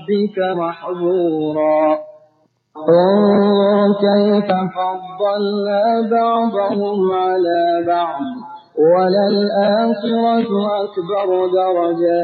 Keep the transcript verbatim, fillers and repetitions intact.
ربك محظورا انظر كيف فضلنا بعضهم على بعض وللآخرة أكبر درجات